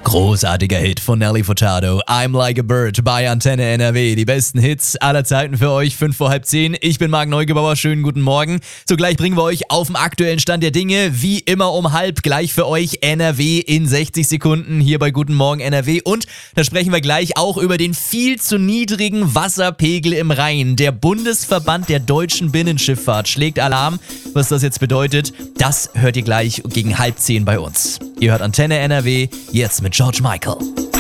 Großartiger Hit von Nelly Furtado. I'm Like a Bird bei Antenne NRW. Die besten Hits aller Zeiten für euch, 5 vor halb 10. Ich bin Marc Neugebauer, schönen guten Morgen. Zugleich bringen wir euch auf dem aktuellen Stand der Dinge. Wie immer um halb gleich für euch NRW in 60 Sekunden hier bei Guten Morgen NRW. Und da sprechen wir gleich auch über den viel zu niedrigen Wasserpegel im Rhein. Der Bundesverband der deutschen Binnenschifffahrt schlägt Alarm. Was das jetzt bedeutet, das hört ihr gleich gegen halb 10 bei uns. Ihr hört Antenne NRW, jetzt mit George Michael.